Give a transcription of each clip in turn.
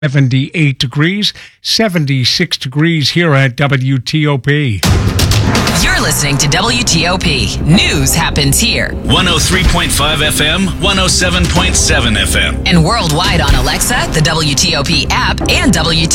78 degrees, 76 degrees here at WTOP. You're listening to WTOP. News happens here. 103.5 FM, 107.7 FM. And worldwide on Alexa, the WTOP app, and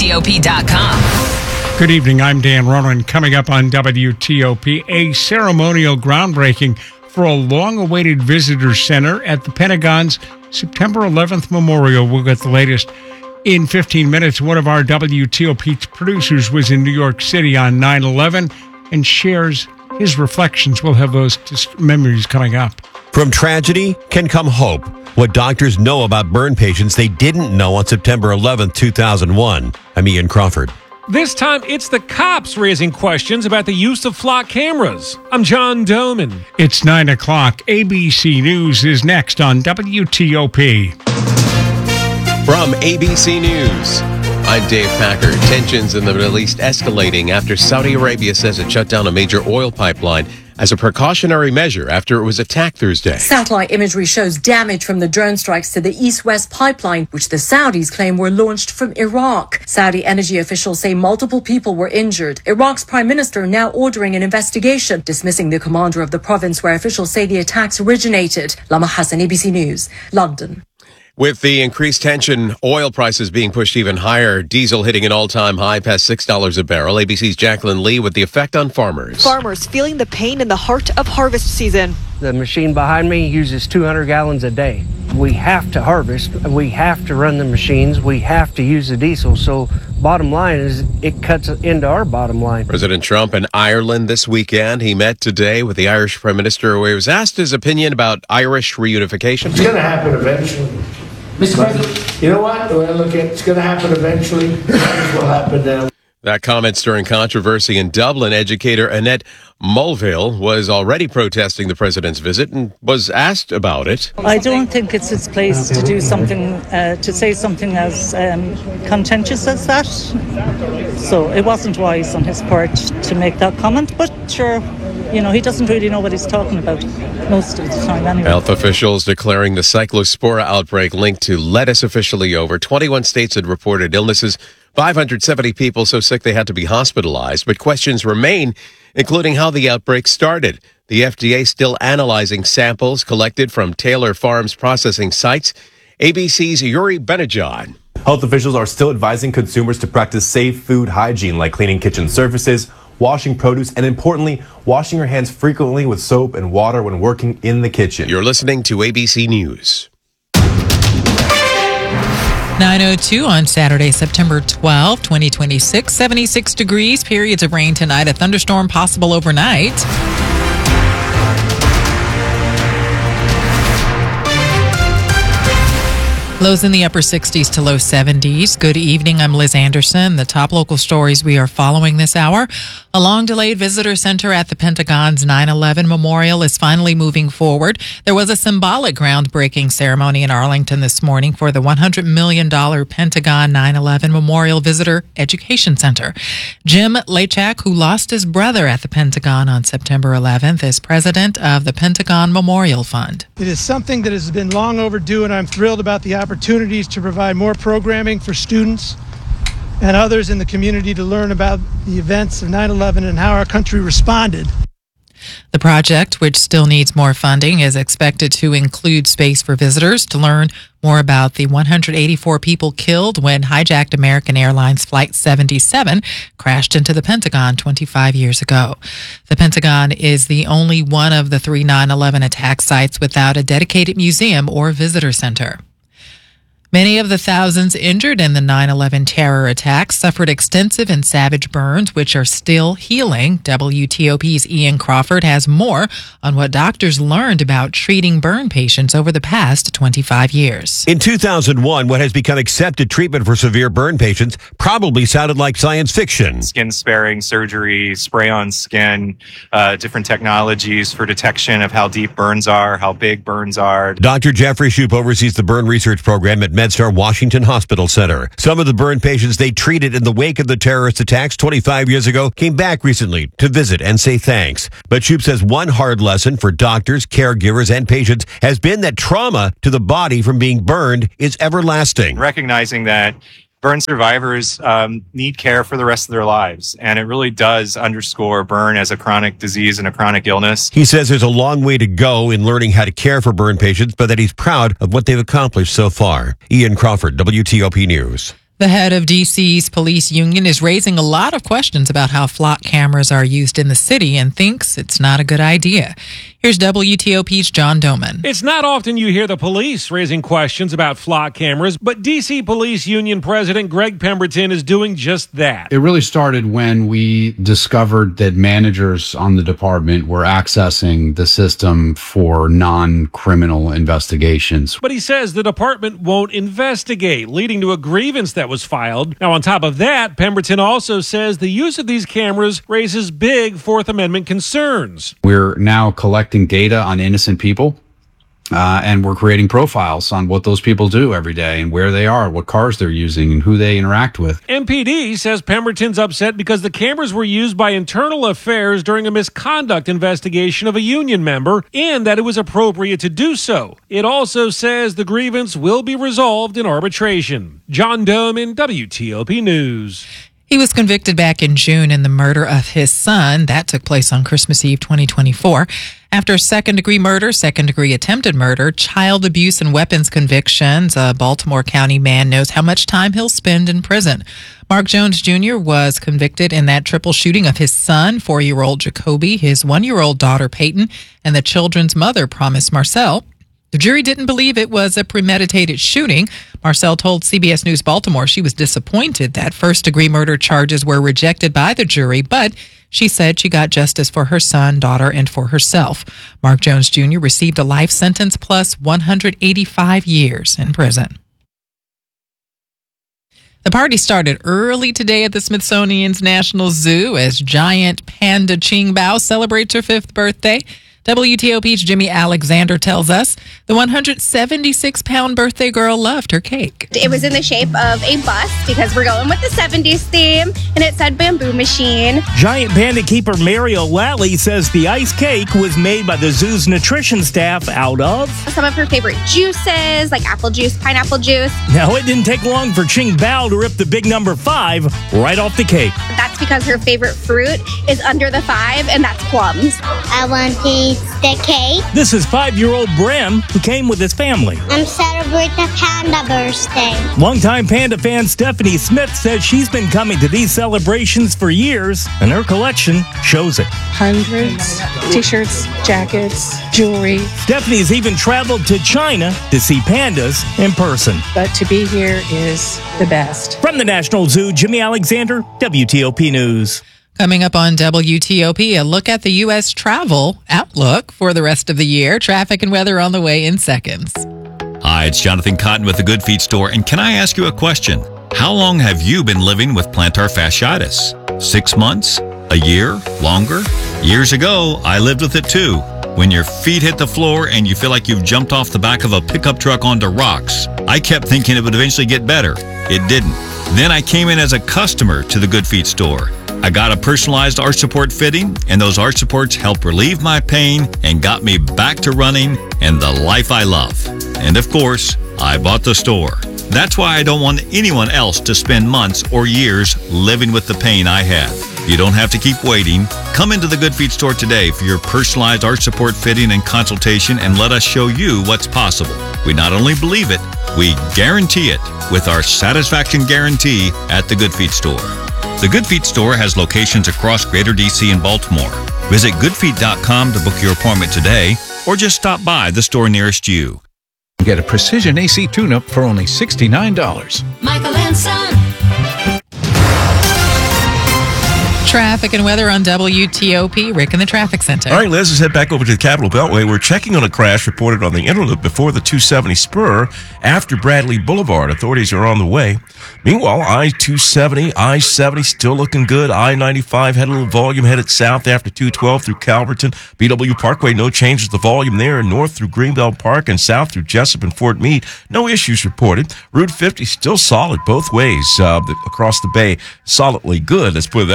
WTOP.com. Good evening, I'm Dan Ronan. Coming up on WTOP, a ceremonial groundbreaking for a long-awaited visitor center at the Pentagon's September 11th Memorial. We'll get the latest in 15 minutes. One of our WTOP producers was in New York City on 9/11 and shares his reflections. We'll have those memories coming up. From tragedy can come hope. What doctors know about burn patients they didn't know on September 11th, 2001. I'm Ian Crawford. This time, it's the cops raising questions about the use of flock cameras. I'm John Doman. It's 9 o'clock. ABC News is next on WTOP. From ABC News, I'm Dave Packer. Tensions in the Middle East escalating after Saudi Arabia says it shut down a major oil pipeline as a precautionary measure after it was attacked Thursday. Satellite imagery shows damage from the drone strikes to the east-west pipeline, which the Saudis claim were launched from Iraq. Saudi energy officials say multiple people were injured. Iraq's prime minister now ordering an investigation, dismissing the commander of the province where officials say the attacks originated. Lama Hassan, ABC News, London. With the increased tension, oil prices being pushed even higher, diesel hitting an all-time high past $6 a barrel. ABC's Jacqueline Lee with the effect on farmers. Farmers feeling the pain in the heart of harvest season. The machine behind me uses 200 gallons a day. We have to harvest. We have to run the machines. We have to use the diesel. So bottom line is it cuts into our bottom line. President Trump in Ireland this weekend. He met today with the Irish Prime Minister where he was asked his opinion about Irish reunification. It's going to happen eventually. Mr. President. You know what? The way I look at it, it's going to happen eventually. It will happen now. That comment stirring controversy in Dublin. Educator Annette Mulvihill was already protesting the president's visit and was asked about it. I don't think it's its place to do something, to say something as contentious as that. So it wasn't wise on his part to make that comment, but sure, you know, he doesn't really know what he's talking about most of the time anyway. Health officials declaring the cyclospora outbreak linked to lettuce officially over. 21 states had reported illnesses. 570 people so sick they had to be hospitalized, but questions remain, including how the outbreak started. The FDA still analyzing samples collected from Taylor Farms processing sites. ABC's Yuri Benajan. Health officials are still advising consumers to practice safe food hygiene, like cleaning kitchen surfaces, washing produce, and importantly, washing your hands frequently with soap and water when working in the kitchen. You're listening to ABC News. 9:02 on Saturday, September 12, 2026. 76 degrees, periods of rain tonight, a thunderstorm possible overnight. Lows in the upper 60s to low 70s. Good evening. I'm Liz Anderson. The top local stories we are following this hour. A long-delayed visitor center at the Pentagon's 9/11 Memorial is finally moving forward. There was a symbolic groundbreaking ceremony in Arlington this morning for the $100 million Pentagon 9/11 Memorial Visitor Education Center. Jim Lachak, who lost his brother at the Pentagon on September 11th, is president of the Pentagon Memorial Fund. It is something that has been long overdue, and I'm thrilled about the opportunities to provide more programming for students and others in the community to learn about the events of 9/11 and how our country responded. The project, which still needs more funding, is expected to include space for visitors to learn more about the 184 people killed when hijacked American Airlines Flight 77 crashed into the Pentagon 25 years ago. The Pentagon is the only one of the 3 9/11 attack sites without a dedicated museum or visitor center. Many of the thousands injured in the 9/11 terror attacks suffered extensive and savage burns, which are still healing. WTOP's Ian Crawford has more on what doctors learned about treating burn patients over the past 25 years. In 2001, what has become accepted treatment for severe burn patients probably sounded like science fiction. Skin sparing surgery, spray on skin, different technologies for detection of how deep burns are, how big burns are. Dr. Jeffrey Shoup oversees the burn research program at MedStar Washington Hospital Center. Some of the burn patients they treated in the wake of the terrorist attacks 25 years ago came back recently to visit and say thanks. But Shoup says one hard lesson for doctors, caregivers, and patients has been that trauma to the body from being burned is everlasting. Recognizing that Burn survivors need care for the rest of their lives, and it really does underscore burn as a chronic disease and a chronic illness. He says there's a long way to go in learning how to care for burn patients, but that he's proud of what they've accomplished so far. Ian Crawford, WTOP News. The head of D.C.'s police union is raising a lot of questions about how flock cameras are used in the city and thinks it's not a good idea. Here's WTOP's John Doman. It's not often you hear the police raising questions about flock cameras, but D.C. Police Union President Greg Pemberton is doing just that. It really started when we discovered that managers on the department were accessing the system for non-criminal investigations. But he says the department won't investigate, leading to a grievance that was filed. Now, on top of that, Pemberton also says the use of these cameras raises big Fourth Amendment concerns. We're now collecting data on innocent people, and we're creating profiles on what those people do every day and where they are, what cars they're using, and who they interact with. MPD says Pemberton's upset because the cameras were used by Internal Affairs during a misconduct investigation of a union member and that it was appropriate to do so. It also says the grievance will be resolved in arbitration. John Doman, WTOP News. He was convicted back in June in the murder of his son. That took place on Christmas Eve 2024. After second-degree murder, second-degree attempted murder, child abuse, and weapons convictions, a Baltimore County man knows how much time he'll spend in prison. Mark Jones Jr. was convicted in that triple shooting of his son, 4-year-old Jacoby, his 1-year-old daughter Peyton, and the children's mother, Promise Marcel. The jury didn't believe it was a premeditated shooting. Marcel told CBS News Baltimore she was disappointed that first-degree murder charges were rejected by the jury, but she said she got justice for her son, daughter, and for herself. Mark Jones Jr. received a life sentence plus 185 years in prison. The party started early today at the Smithsonian's National Zoo as giant panda Qingbao celebrates her 5th birthday. WTOP's Jimmy Alexander tells us the 176-pound birthday girl loved her cake. It was in the shape of a bus because we're going with the 70s theme, and it said Bamboo Machine. Giant panda keeper Mary O'Lally says the ice cake was made by the zoo's nutrition staff out of some of her favorite juices, like apple juice, pineapple juice. Now, it didn't take long for Qingbao to rip the big number 5 right off the cake. That's because her favorite fruit is under the 5, and that's plums. I want to eat the cake. This is 5-year-old Brem, who came with his family. I'm celebrating the panda birthday. Longtime panda fan Stephanie Smith says she's been coming to these celebrations for years, and her collection shows it. Hundreds, t-shirts, jackets, jewelry. Stephanie's even traveled to China to see pandas in person. But to be here is the best. From the National Zoo, Jimmy Alexander, WTOP News. Coming up on WTOP, a look at the U.S. travel outlook for the rest of the year. Traffic and weather on the way in seconds. Hi, it's Jonathan Cotton with the Good Feet Store. And can I ask you a question? How long have you been living with plantar fasciitis? 6 months? A year? Longer? Years ago, I lived with it too. When your feet hit the floor and you feel like you've jumped off the back of a pickup truck onto rocks. I kept thinking it would eventually get better. It didn't. Then I came in as a customer to the Good Feet Store. I got a personalized arch support fitting, and those arch supports helped relieve my pain and got me back to running and the life I love. And of course, I bought the store. That's why I don't want anyone else to spend months or years living with the pain I have. You don't have to keep waiting. Come into the Good Feet Store today for your personalized arch support fitting and consultation, and let us show you what's possible. We not only believe it, we guarantee it with our satisfaction guarantee at the Good Feet Store. The Good Feet Store has locations across Greater D.C. and Baltimore. Visit goodfeet.com to book your appointment today, or just stop by the store nearest you. Get a precision AC tune-up for only $69. Michael and Son. Traffic and weather on WTOP. Rick in the traffic center. All right, Liz, let's head back over to the Capitol Beltway. We're checking on a crash reported on the Interloop before the 270 spur after Bradley Boulevard. Authorities are on the way. Meanwhile, I-270, I-70 still looking good. I-95 had a little volume headed south after 212 through Calverton. BW Parkway, no changes to volume there. North through Greenbelt Park and south through Jessup and Fort Meade. No issues reported. Route 50 still solid both ways across the bay. Solidly good, let's put it that way.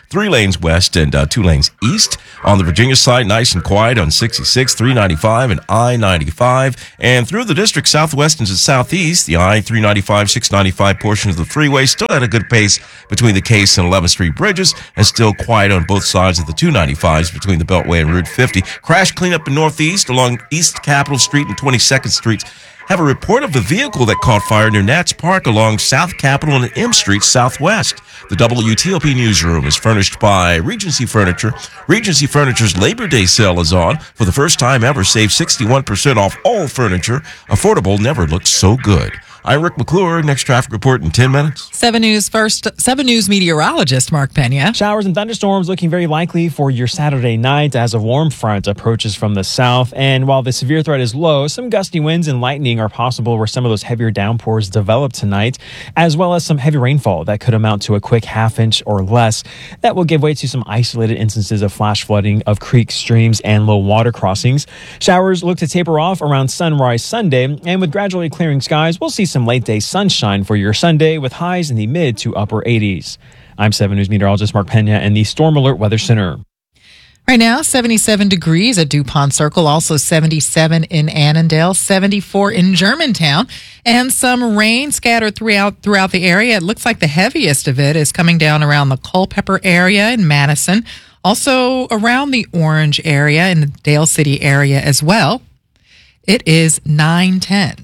3 lanes west and 2 lanes east. On the Virginia side, nice and quiet on 66, 395, and I-95. And through the district southwest into southeast, the I-395, 695 portion of the freeway still at a good pace between the Case and 11th Street bridges, and still quiet on both sides of the 295s between the Beltway and Route 50. Crash cleanup in northeast along East Capitol Street and 22nd Streets. Have a report of the vehicle that caught fire near Nats Park along South Capitol and M Street Southwest. The WTOP newsroom is furnished by Regency Furniture. Regency Furniture's Labor Day sale is on. For the first time ever, save 61% off all furniture. Affordable never looked so good. I'm Rick McClure. Next traffic report in 10 minutes. 7 News meteorologist Mark Pena. Showers and thunderstorms looking very likely for your Saturday night as a warm front approaches from the south. And while the severe threat is low, some gusty winds and lightning are possible where some of those heavier downpours develop tonight, as well as some heavy rainfall that could amount to a quick half inch or less. That will give way to some isolated instances of flash flooding of creeks, streams, and low water crossings. Showers look to taper off around sunrise Sunday, and with gradually clearing skies, we'll see some late day sunshine for your Sunday with highs in the mid to upper 80s. I'm 7 News meteorologist Mark Pena in the Storm Alert Weather Center. Right now, 77 degrees at DuPont Circle, also 77 in Annandale, 74 in Germantown, and some rain scattered throughout the area. It looks like the heaviest of it is coming down around the Culpeper area in Madison, also around the Orange area in the Dale City area as well. It is 9:10.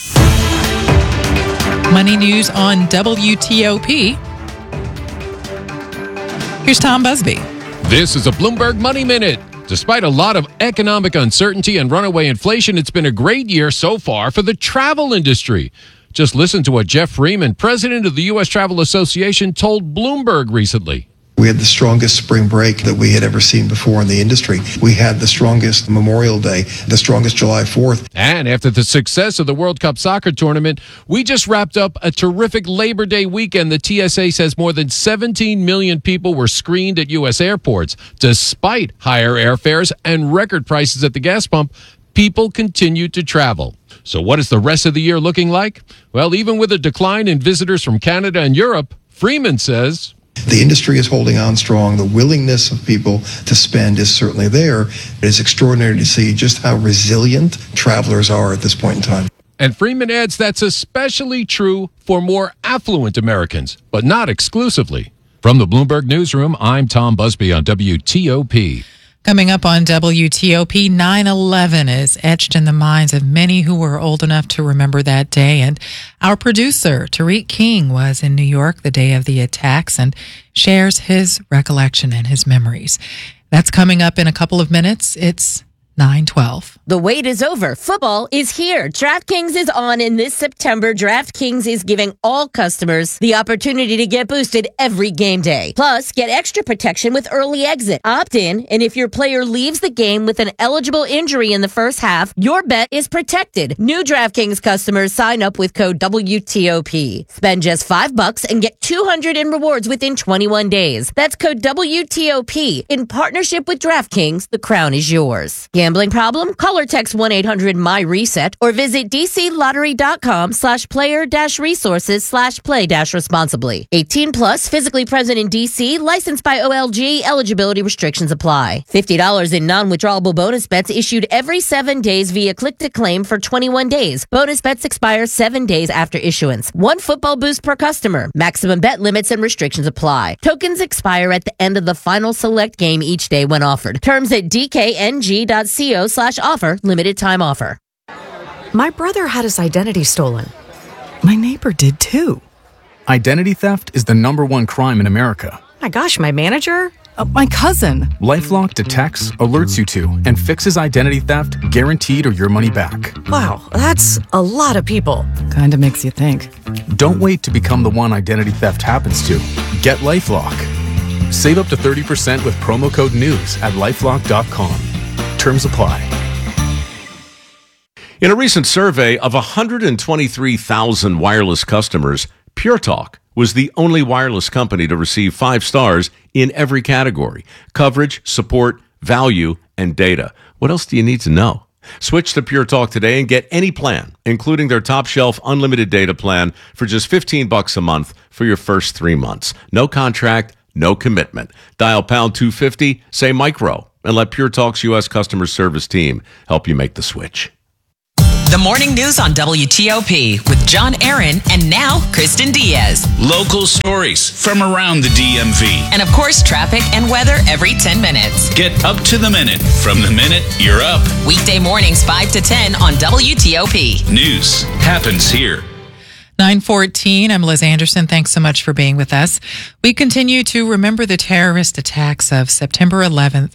Money news on WTOP. Here's Tom Busby. This is a Bloomberg Money Minute. Despite a lot of economic uncertainty and runaway inflation, it's been a great year so far for the travel industry. Just listen to what Jeff Freeman, president of the U.S. Travel Association, told Bloomberg recently. We had the strongest spring break that we had ever seen before in the industry. We had the strongest Memorial Day, the strongest July 4th. And after the success of the World Cup soccer tournament, we just wrapped up a terrific Labor Day weekend. The TSA says more than 17 million people were screened at U.S. airports. Despite higher airfares and record prices at the gas pump, people continued to travel. So what is the rest of the year looking like? Well, even with a decline in visitors from Canada and Europe, Freeman says, the industry is holding on strong. The willingness of people to spend is certainly there. It is extraordinary to see just how resilient travelers are at this point in time. And Freeman adds that's especially true for more affluent Americans, but not exclusively. From the Bloomberg Newsroom, I'm Tom Busby on WTOP. Coming up on WTOP, 9/11 is etched in the minds of many who were old enough to remember that day. And our producer, Tariq King, was in New York the day of the attacks and shares his recollection and his memories. That's coming up in a couple of minutes. It's 9:12. The wait is over. Football is here. DraftKings is on, and this September, DraftKings is giving all customers the opportunity to get boosted every game day. Plus, get extra protection with early exit. Opt in, and if your player leaves the game with an eligible injury in the first half, your bet is protected. New DraftKings customers sign up with code WTOP. Spend just $5 and get $200 in rewards within 21 days. That's code WTOP. In partnership with DraftKings, the crown is yours. Gambling problem? Call or text 1-800-MY-RESET or visit dclottery.com/player-resources/play-responsibly. 18 plus, physically present in DC, licensed by OLG, eligibility restrictions apply. $50 in non-withdrawable bonus bets issued every 7 days via click to claim for 21 days. Bonus bets expire 7 days after issuance. 1 football boost per customer. Maximum bet limits and restrictions apply. Tokens expire at the end of the final select game each day when offered. Terms at dkng.co/offer. Limited time offer. My brother had his identity stolen. My neighbor did too. Identity theft is the #1 crime in America. My gosh, my manager? My cousin. LifeLock detects, alerts you to, and fixes identity theft guaranteed or your money back. Wow, that's a lot of people. Kinda makes you think. Don't wait to become the one identity theft happens to. Get LifeLock. Save up to 30% with promo code NEWS at LifeLock.com. Terms apply. In a recent survey of 123,000 wireless customers, Pure Talk was the only wireless company to receive 5 stars in every category: coverage, support, value, and data. What else do you need to know? Switch to Pure Talk today and get any plan, including their top shelf unlimited data plan for just $15 a month for your first 3 months. No contract, no commitment. Dial pound 250, say micro, and let Pure Talk's U.S. customer service team help you make the switch. The morning news on WTOP with John Aaron and now Kristen Diaz. Local stories from around the DMV. And of course, traffic and weather every 10 minutes. Get up to the minute from the minute you're up. Weekday mornings 5 to 10 on WTOP. News happens here. 9:14. I'm Liz Anderson. Thanks so much for being with us. We continue to remember the terrorist attacks of September 11th.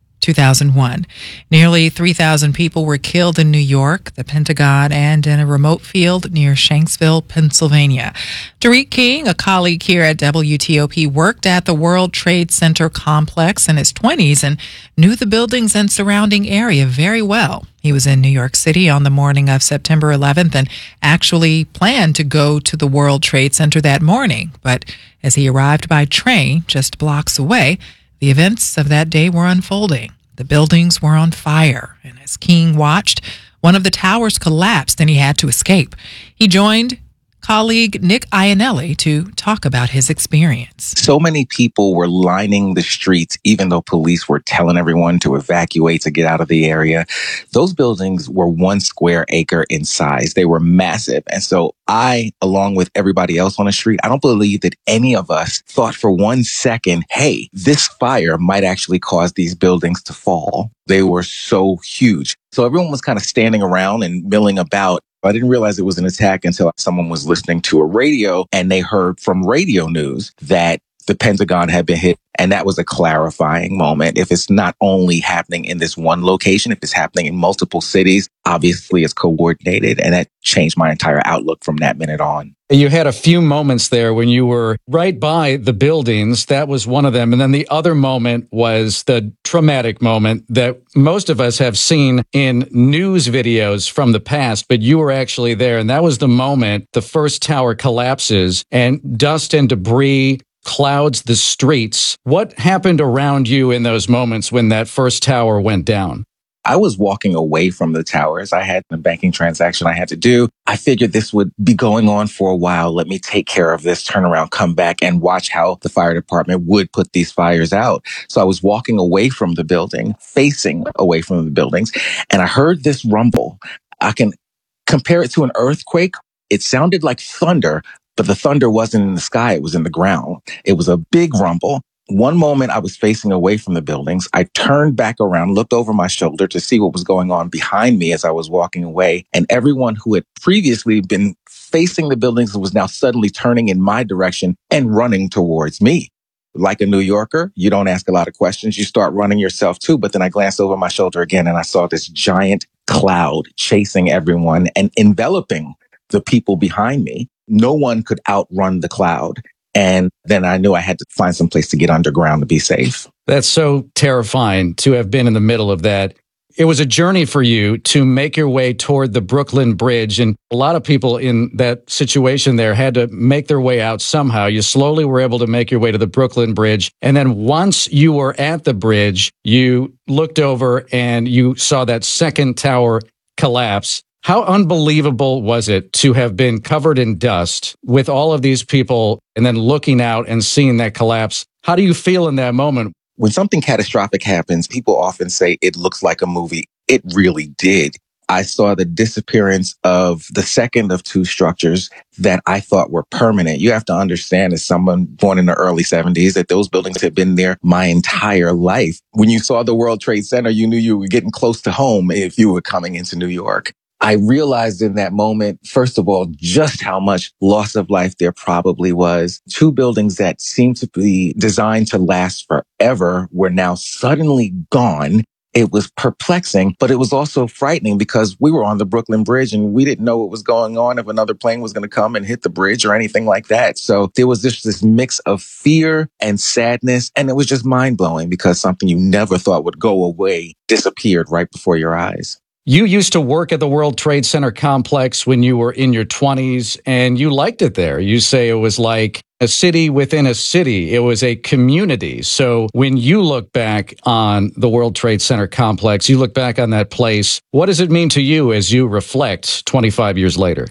2001. Nearly 3,000 people were killed in New York, the Pentagon, and in a remote field near Shanksville, Pennsylvania. Tariq King, a colleague here at WTOP, worked at the World Trade Center complex in his 20s and knew the buildings and surrounding area very well. He was in New York City on the morning of September 11th and actually planned to go to the World Trade Center that morning. But as he arrived by train just blocks away, the events of that day were unfolding. The buildings were on fire, and as King watched, one of the towers collapsed and he had to escape. He joined colleague Nick Iannelli to talk about his experience. So many people were lining the streets, even though police were telling everyone to evacuate, to get out of the area. Those buildings were 1 square acre in size. They were massive. And so I, along with everybody else on the street, I don't believe that any of us thought for 1 second, hey, this fire might actually cause these buildings to fall. They were so huge. So everyone was kind of standing around and milling about. I didn't realize it was an attack until someone was listening to a radio and they heard from radio news that the Pentagon had been hit. And that was a clarifying moment. If it's not only happening in this one location, if it's happening in multiple cities, obviously it's coordinated. And that changed my entire outlook from that minute on. You had a few moments there when you were right by the buildings. That was one of them. And then the other moment was the traumatic moment that most of us have seen in news videos from the past, but you were actually there. And that was the moment the first tower collapses and dust and debris clouds the streets. What happened around you in those moments when that first tower went down? I was walking away from the towers. I had a banking transaction I had to do. I figured this would be going on for a while. Let me take care of this, turn around, come back and watch how the fire department would put these fires out. So I was walking away from the building, facing away from the buildings, and I heard this rumble. I can compare it to an earthquake. It sounded like thunder, but the thunder wasn't in the sky. It was in the ground. It was a big rumble. One moment I was facing away from the buildings. I turned back around, looked over my shoulder to see what was going on behind me as I was walking away. And everyone who had previously been facing the buildings was now suddenly turning in my direction and running towards me. Like a New Yorker, you don't ask a lot of questions. You start running yourself too. But then I glanced over my shoulder again and I saw this giant cloud chasing everyone and enveloping the people behind me. No one could outrun the cloud. And then I knew I had to find some place to get underground to be safe. That's so terrifying to have been in the middle of that. It was a journey for you to make your way toward the Brooklyn Bridge. And a lot of people in that situation there had to make their way out somehow. You slowly were able to make your way to the Brooklyn Bridge. And then once you were at the bridge, you looked over and you saw that second tower collapse. How unbelievable was it to have been covered in dust with all of these people and then looking out and seeing that collapse? How do you feel in that moment? When something catastrophic happens, people often say it looks like a movie. It really did. I saw the disappearance of the second of two structures that I thought were permanent. You have to understand, as someone born in the early 70s, that those buildings had been there my entire life. When you saw the World Trade Center, you knew you were getting close to home if you were coming into New York. I realized in that moment, first of all, just how much loss of life there probably was. Two buildings that seemed to be designed to last forever were now suddenly gone. It was perplexing, but it was also frightening because we were on the Brooklyn Bridge and we didn't know what was going on, if another plane was going to come and hit the bridge or anything like that. So there was this mix of fear and sadness, and it was just mind-blowing because something you never thought would go away disappeared right before your eyes. You used to work at the World Trade Center complex when you were in your 20s, and you liked it there. You say it was like a city within a city. It was a community. So when you look back on the World Trade Center complex, you look back on that place, what does it mean to you as you reflect 25 years later?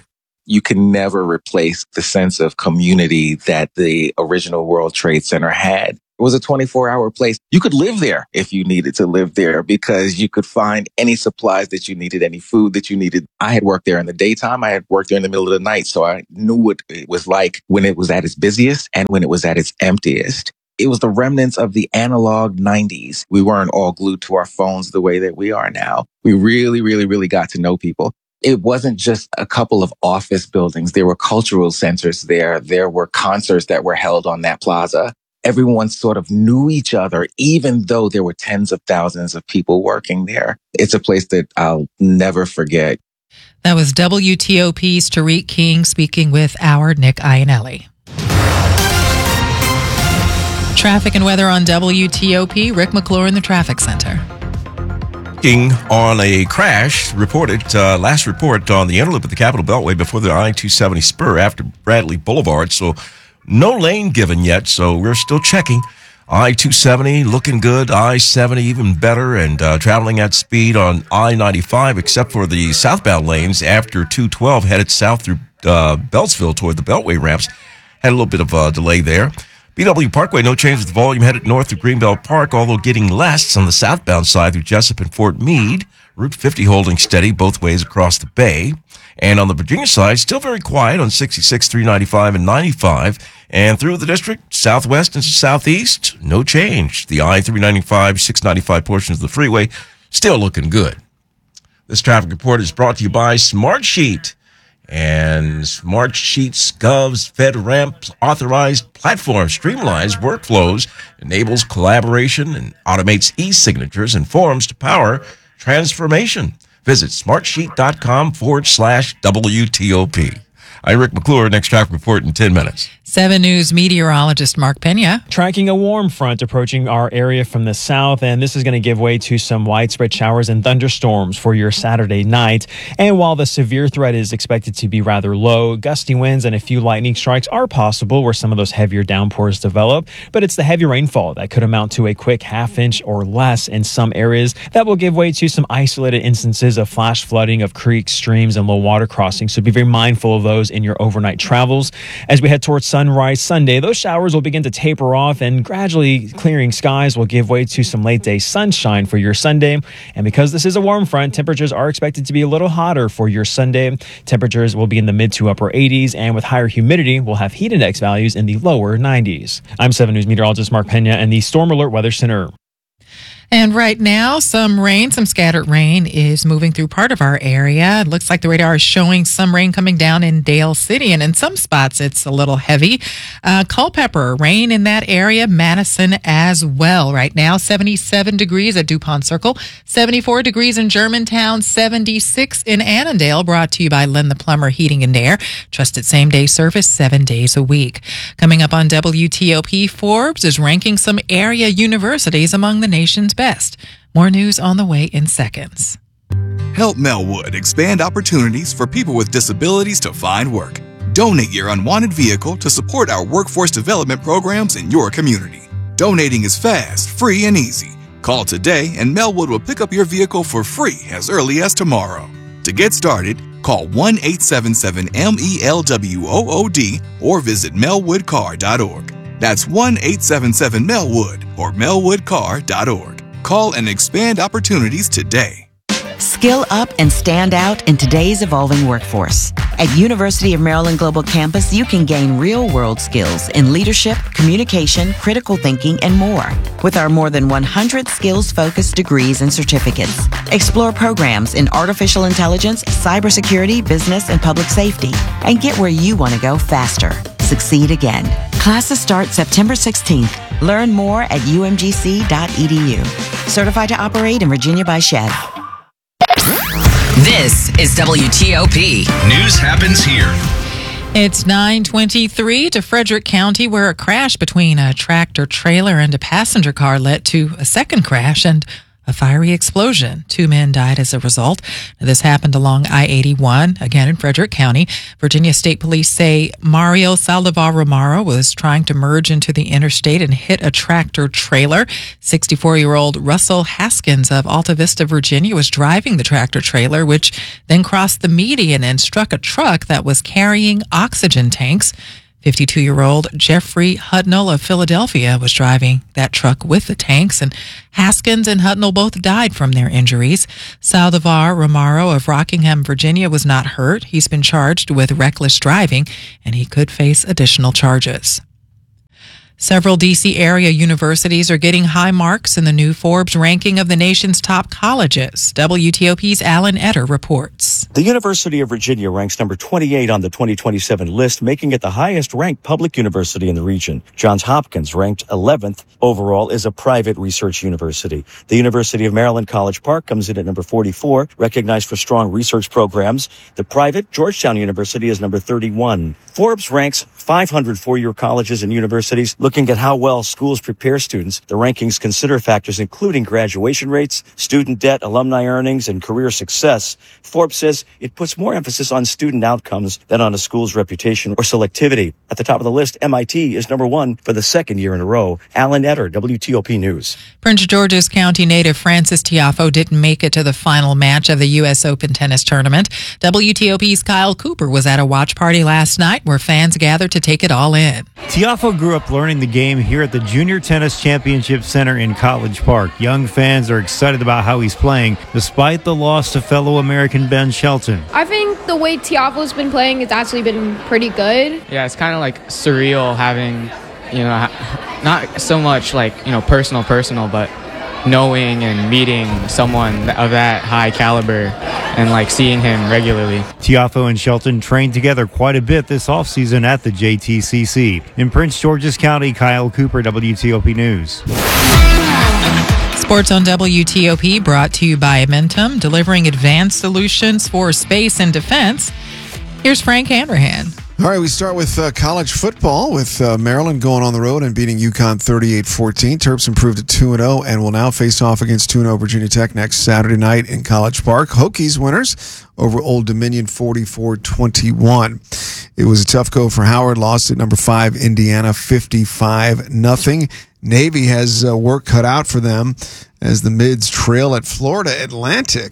You can never replace the sense of community that the original World Trade Center had. It was a 24-hour place. You could live there if you needed to live there because you could find any supplies that you needed, any food that you needed. I had worked there in the daytime. I had worked there in the middle of the night. So I knew what it was like when it was at its busiest and when it was at its emptiest. It was the remnants of the analog 90s. We weren't all glued to our phones the way that we are now. We really, really, really got to know people. It wasn't just a couple of office buildings. There were cultural centers there. There were concerts that were held on that plaza. Everyone sort of knew each other, even though there were tens of thousands of people working there. It's a place that I'll never forget. That was WTOP's Tariq King speaking with our Nick Iannelli. Traffic and weather on WTOP. Rick McClure in the traffic center. On a crash reported, last report on the interloop at the Capitol Beltway before the I-270 spur after Bradley Boulevard. So no lane given yet, so we're still checking. I-270 looking good, I-70 even better, and traveling at speed on I-95 except for the southbound lanes after 212 headed south through Beltsville toward the Beltway ramps. Had a little bit of a delay there. BW Parkway, no change with volume headed north through Greenbelt Park, although getting less on the southbound side through Jessup and Fort Meade. Route 50 holding steady both ways across the bay. And on the Virginia side, still very quiet on 66, 395, and 95. And through the district, southwest and southeast, no change. The I-395, 695 portions of the freeway, still looking good. This traffic report is brought to you by Smartsheet. And Smartsheet's Gov's FedRAMP authorized platform streamlines workflows, enables collaboration, and automates e-signatures and forms to power transformation. Visit smartsheet.com/WTOP. I'm Rick McClure. Next traffic report in 10 minutes. 7 News meteorologist Mark Pena. Tracking a warm front approaching our area from the south, and this is going to give way to some widespread showers and thunderstorms for your Saturday night. And while the severe threat is expected to be rather low, gusty winds and a few lightning strikes are possible where some of those heavier downpours develop. But it's the heavy rainfall that could amount to a quick half-inch or less in some areas that will give way to some isolated instances of flash flooding of creeks, streams, and low water crossings. So be very mindful of those in your overnight travels. As we head towards sunrise Sunday, those showers will begin to taper off, and gradually clearing skies will give way to some late day sunshine for your Sunday. And because this is a warm front, temperatures are expected to be a little hotter for your Sunday. Temperatures will be in the mid to upper 80s, and with higher humidity, we'll have heat index values in the lower 90s. I'm 7 News meteorologist Mark Pena and the Storm Alert Weather Center. And right now, some scattered rain is moving through part of our area. It looks like the radar is showing some rain coming down in Dale City, and in some spots it's a little heavy. Culpeper, rain in that area, Madison as well. Right now, 77 degrees at DuPont Circle, 74 degrees in Germantown, 76 in Annandale, brought to you by Len the Plumber Heating and Air. Trusted same-day service 7 days a week. Coming up on WTOP, Forbes is ranking some area universities among the nation's best. More news on the way in seconds. Help Melwood expand opportunities for people with disabilities to find work. Donate your unwanted vehicle to support our workforce development programs in your community. Donating is fast, free, and easy. Call today and Melwood will pick up your vehicle for free as early as tomorrow. To get started, call 1-877-MELWOOD or visit melwoodcar.org. That's 1-877-MELWOOD or melwoodcar.org. Call and expand opportunities today. Skill up and stand out in today's evolving workforce. At University of Maryland Global Campus, you can gain real-world skills in leadership, communication, critical thinking, and more. With our more than 100 skills-focused degrees and certificates. Explore programs in artificial intelligence, cybersecurity, business, and public safety. And get where you want to go faster. Succeed again. Classes start September 16th. Learn more at umgc.edu. Certified to operate in Virginia by Chev. This is WTOP. News happens here. It's 9:23 to Frederick County, where a crash between a tractor trailer and a passenger car led to a second crash and a fiery explosion. 2 men died as a result. This happened along I-81, again in Frederick County. Virginia State Police say Mario Saldivar Romero was trying to merge into the interstate and hit a tractor trailer. 64-year-old Russell Haskins of Alta Vista, Virginia, was driving the tractor trailer, which then crossed the median and struck a truck that was carrying oxygen tanks. 52-year-old Jeffrey Hudnall of Philadelphia was driving that truck with the tanks, and Haskins and Hudnall both died from their injuries. Saldivar Romero of Rockingham, Virginia, was not hurt. He's been charged with reckless driving, and he could face additional charges. Several D.C. area universities are getting high marks in the new Forbes ranking of the nation's top colleges. WTOP's Alan Etter reports. The University of Virginia ranks number 28 on the 2027 list, making it the highest-ranked public university in the region. Johns Hopkins, ranked 11th overall, is a private research university. The University of Maryland College Park comes in at number 44, recognized for strong research programs. The private Georgetown University is number 31. Forbes ranks 500 four-year colleges and universities. Looking at how well schools prepare students, the rankings consider factors including graduation rates, student debt, alumni earnings, and career success. Forbes says it puts more emphasis on student outcomes than on a school's reputation or selectivity. At the top of the list, MIT is number 1 for the second year in a row. Alan Etter, WTOP News. Prince George's County native Francis Tiafoe didn't make it to the final match of the U.S. Open tennis tournament. WTOP's Kyle Cooper was at a watch party last night where fans gathered to take it all in. Tiafoe grew up learning the game here at the Junior Tennis Championship Center in College Park. Young fans are excited about how he's playing, despite the loss to fellow American Ben Shelton. I think the way Tiafoe's been playing has actually been pretty good. Yeah, it's kind of like surreal having, not so much like, personal, but knowing and meeting someone of that high caliber and like seeing him regularly. Tiafoe and Shelton trained together quite a bit this offseason at the JTCC. In Prince George's County, Kyle Cooper, WTOP News. Sports on WTOP brought to you by Amentum, delivering advanced solutions for space and defense. Here's Frank Hanrahan. All right, we start with college football with Maryland going on the road and beating UConn 38-14. Terps improved to 2-0 and will now face off against 2-0 Virginia Tech next Saturday night in College Park. Hokies winners over Old Dominion 44-21. It was a tough go for Howard, lost at number 5 Indiana 55-0. Navy has work cut out for them as the Mids trail at Florida Atlantic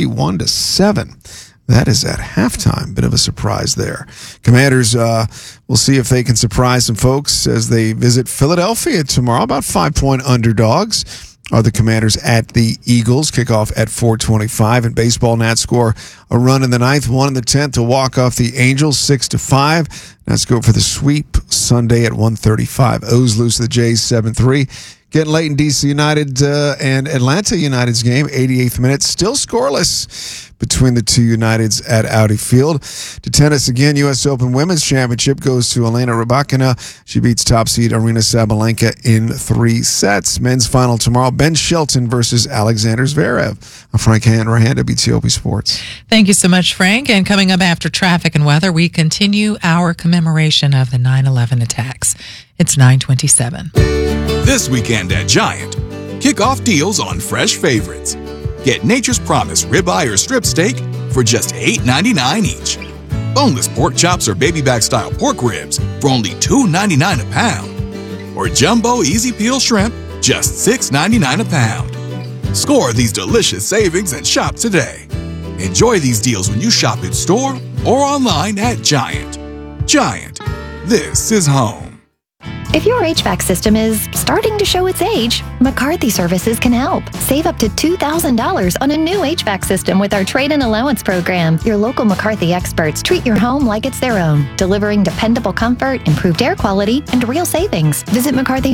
31-7. That is at halftime. Bit of a surprise there. Commanders, we'll see if they can surprise some folks as they visit Philadelphia tomorrow. About 5-point underdogs are the Commanders at the Eagles. Kickoff at 4:25. In baseball, Nats score a run in the 9th, 1 in the 10th to walk off the Angels 6-5. Nats go for the sweep Sunday at 1:35. O's lose to the Jays 7-3. Getting late in DC United and Atlanta United's game, 88th minute, still scoreless between the two Uniteds at Audi Field. To tennis again, U.S. Open Women's Championship goes to Elena Rybakina. She beats top seed Arina Sabalenka in 3 sets. Men's final tomorrow, Ben Shelton versus Alexander Zverev. I'm Frank Hanrahan, WTOP Sports. Thank you so much, Frank. And coming up after traffic and weather, we continue our commemoration of the 9/11 attacks. It's 9:27. This weekend at Giant, kick off deals on fresh favorites. Get Nature's Promise ribeye or strip steak for just $8.99 each. Boneless pork chops or baby back style pork ribs for only $2.99 a pound. Or jumbo easy peel shrimp, just $6.99 a pound. Score these delicious savings and shop today. Enjoy these deals when you shop in store or online at Giant. Giant, this is home. If your HVAC system is starting to show its age, McCarthy Services can help. Save up to $2,000 on a new HVAC system with our trade-in allowance program. Your local McCarthy experts treat your home like it's their own, delivering dependable comfort, improved air quality, and real savings. Visit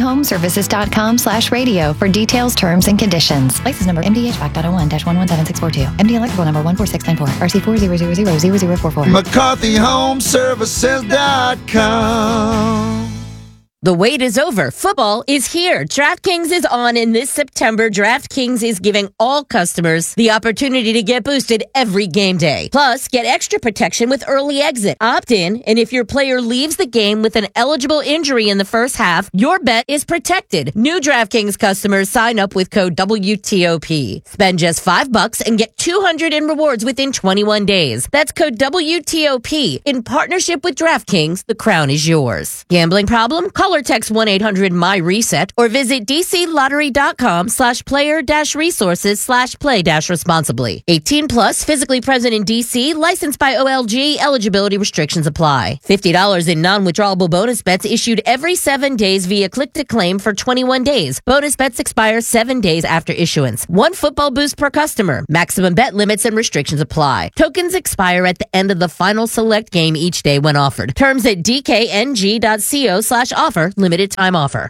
McCarthyHomeservices.com/radio for details, terms, and conditions. License number MDHVAC.01-117642. MD electrical number 14694. RC40000044. McCarthyHomeservices.com. The wait is over. Football is here. DraftKings is on, and this September, DraftKings is giving all customers the opportunity to get boosted every game day. Plus, get extra protection with early exit. Opt in, and if your player leaves the game with an eligible injury in the first half, your bet is protected. New DraftKings customers sign up with code WTOP. Spend just $5 and get $200 in rewards within 21 days. That's code WTOP. In partnership with DraftKings, the crown is yours. Gambling problem? Call or text 1-800-MY-RESET or visit dclottery.com/player-resources/play-responsibly. 18 plus, physically present in DC, licensed by OLG. Eligibility restrictions apply. $50 in non-withdrawable bonus bets issued every 7 days via click to claim for 21 days. Bonus bets expire 7 days after issuance. 1 football boost per customer. Maximum bet limits and restrictions apply. Tokens expire at the end of the final select game each day when offered. Terms at dkng.co/offer. Limited time offer.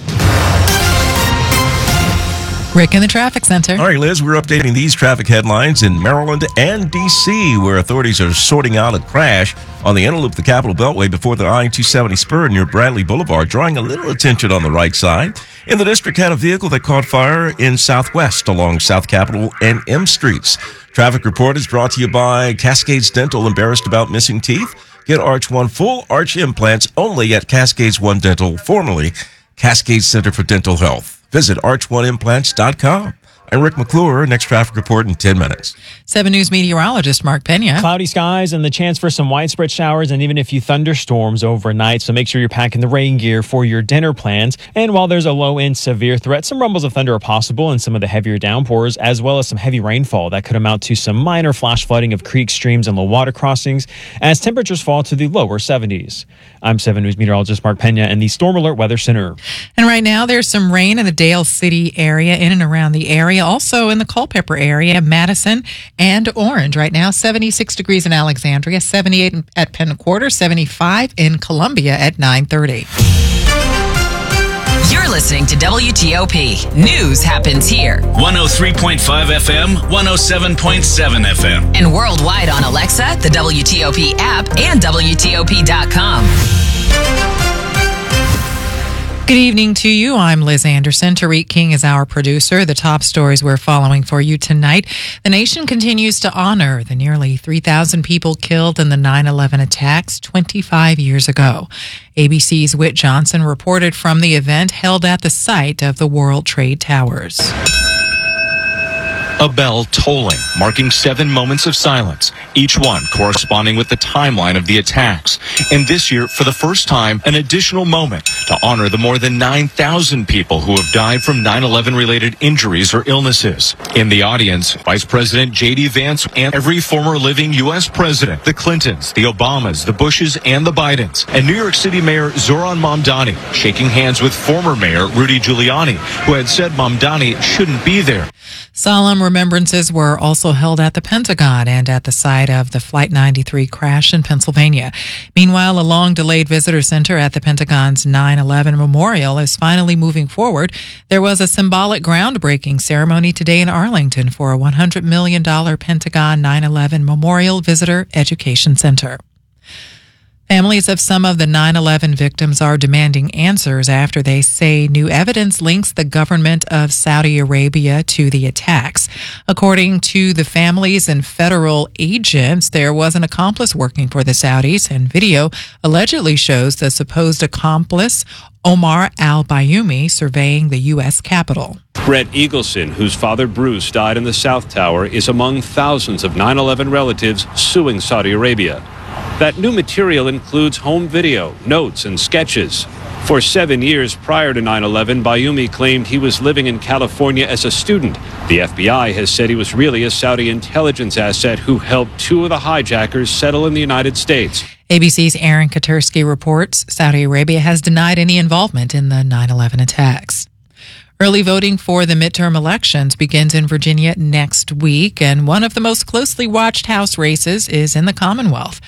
Rick in the traffic center. All right, Liz, we're updating these traffic headlines in Maryland and D.C., where authorities are sorting out a crash on the inner loop of the Capitol Beltway before the I-270 spur near Bradley Boulevard, drawing a little attention on the right side. In the district, had a vehicle that caught fire in Southwest along South Capitol and M Streets. Traffic report is brought to you by Cascades Dental. Embarrassed about missing teeth? Get Arch One full arch implants only at Cascades One Dental, formerly Cascades Center for Dental Health. Visit arch1implants.com. I'm Rick McClure. Next traffic report in 10 minutes. 7 News meteorologist Mark Pena. Cloudy skies and the chance for some widespread showers and even a few thunderstorms overnight. So make sure you're packing the rain gear for your dinner plans. And while there's a low end severe threat, some rumbles of thunder are possible and some of the heavier downpours, as well as some heavy rainfall that could amount to some minor flash flooding of creeks, streams, and low water crossings as temperatures fall to the lower 70s. I'm 7 News meteorologist Mark Pena in the Storm Alert Weather Center. And right now there's some rain in the Dale City area, in and around the area. Also in the Culpeper area, Madison and Orange. Right now, 76 degrees in Alexandria, 78 at Penn Quarter, 75 in Columbia at 9:30. You're listening to WTOP. News happens here. 103.5 FM, 107.7 FM. And worldwide on Alexa, the WTOP app, and WTOP.com. Good evening to you. I'm Liz Anderson. Tariq King is our producer. The top stories we're following for you tonight. The nation continues to honor the nearly 3,000 people killed in the 9/11 attacks 25 years ago. ABC's Whit Johnson reported from the event held at the site of the World Trade Towers. A bell tolling, marking 7 moments of silence, each one corresponding with the timeline of the attacks. And this year, for the first time, an additional moment to honor the more than 9,000 people who have died from 9/11-related injuries or illnesses. In the audience, Vice President J.D. Vance and every former living U.S. president, the Clintons, the Obamas, the Bushes, and the Bidens, and New York City Mayor Zohran Mamdani shaking hands with former Mayor Rudy Giuliani, who had said Mamdani shouldn't be there. Solemn remembrances were also held at the Pentagon and at the site of the Flight 93 crash in Pennsylvania. Meanwhile, a long-delayed visitor center at the Pentagon's 9/11 memorial is finally moving forward. There was a symbolic groundbreaking ceremony today in Arlington for a $100 million Pentagon 9/11 Memorial Visitor Education Center. Families of some of the 9/11 victims are demanding answers after they say new evidence links the government of Saudi Arabia to the attacks. According to the families and federal agents, there was an accomplice working for the Saudis, and video allegedly shows the supposed accomplice, Omar al-Bayoumi, surveying the U.S. Capitol. Brett Eagleson, whose father Bruce died in the South Tower, is among thousands of 9/11 relatives suing Saudi Arabia. That new material includes home video, notes, and sketches. For 7 years prior to 9/11, Bayoumi claimed he was living in California as a student. The FBI has said he was really a Saudi intelligence asset who helped 2 of the hijackers settle in the United States. ABC's Aaron Katursky reports Saudi Arabia has denied any involvement in the 9/11 attacks. Early voting for the midterm elections begins in Virginia next week, and one of the most closely watched House races is in the Commonwealth.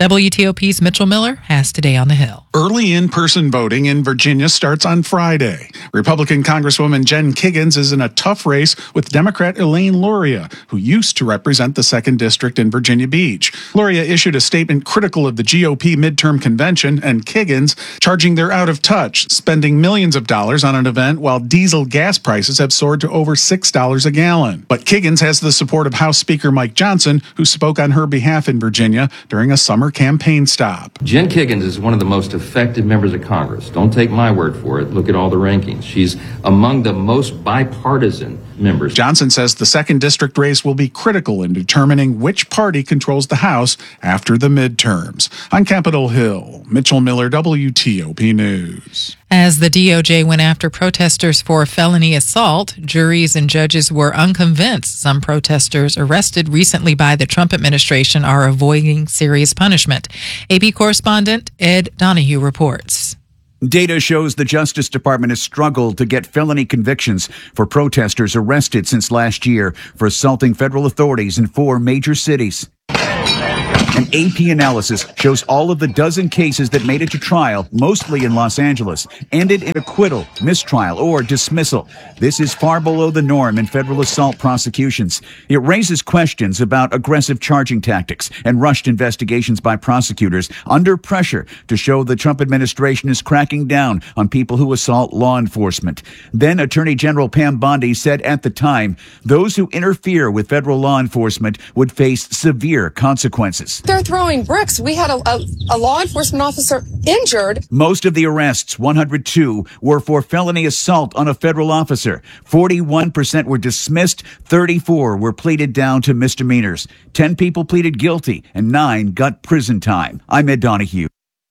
WTOP's Mitchell Miller has Today on the Hill. Early in-person voting in Virginia starts on Friday. Republican Congresswoman Jen Kiggins is in a tough race with Democrat Elaine Luria, who used to represent the 2nd District in Virginia Beach. Luria issued a statement critical of the GOP midterm convention and Kiggins, charging they're out of touch, spending millions of dollars on an event while diesel gas prices have soared to over $6 a gallon. But Kiggins has the support of House Speaker Mike Johnson, who spoke on her behalf in Virginia during a summer campaign stop. Jen Kiggins is one of the most effective members of Congress. Don't take my word for it. Look at all the rankings. She's among the most bipartisan members. Johnson says the 2nd District race will be critical in determining which party controls the House after the midterms. On Capitol Hill, Mitchell Miller, WTOP News. As the DOJ went after protesters for felony assault, juries and judges were unconvinced. Some protesters arrested recently by the Trump administration are avoiding serious punishment. AP correspondent Ed Donahue reports. Data shows the Justice Department has struggled to get felony convictions for protesters arrested since last year for assaulting federal authorities in 4 major cities. An AP analysis shows all of the dozen cases that made it to trial, mostly in Los Angeles, ended in acquittal, mistrial, or dismissal. This is far below the norm in federal assault prosecutions. It raises questions about aggressive charging tactics and rushed investigations by prosecutors under pressure to show the Trump administration is cracking down on people who assault law enforcement. Then Attorney General Pam Bondi said at the time, those who interfere with federal law enforcement would face severe consequences. They're throwing bricks. We had a law enforcement officer injured. Most of the arrests, 102, were for felony assault on a federal officer. 41% were dismissed. 34 were pleaded down to misdemeanors. 10 people pleaded guilty and 9 got prison time. I'm Ed Donahue.